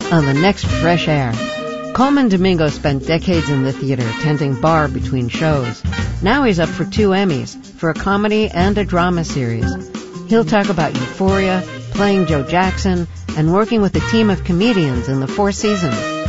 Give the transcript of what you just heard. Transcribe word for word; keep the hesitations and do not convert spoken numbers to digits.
on the next Fresh Air. Coleman Domingo spent decades in the theater, tending bar between shows. Now he's up for two Emmys, for a comedy and a drama series. He'll talk about Euphoria, playing Joe Jackson, and working with a team of comedians in the Four Seasons.